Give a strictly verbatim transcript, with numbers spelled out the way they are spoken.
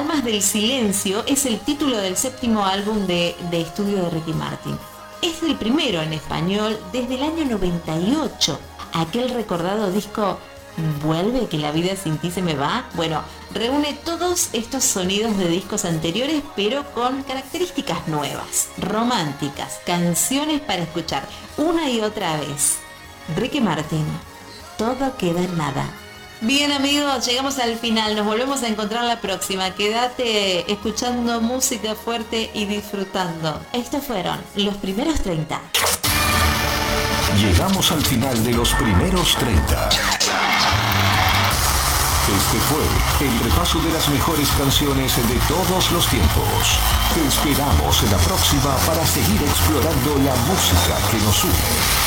Almas del Silencio es el título del séptimo álbum de, de estudio de Ricky Martin. Es el primero en español desde el año noventa y ocho. Aquel recordado disco Vuelve, que la vida sin ti se me va. Bueno, reúne todos estos sonidos de discos anteriores, pero con características nuevas, románticas, canciones para escuchar una y otra vez. Ricky Martin, todo queda en nada. Bien amigos, llegamos al final, nos volvemos a encontrar la próxima. Quédate escuchando música fuerte y disfrutando. Estos fueron los primeros treinta. Llegamos al final de los primeros treinta. Este fue el repaso de las mejores canciones de todos los tiempos. Te esperamos en la próxima para seguir explorando la música que nos une.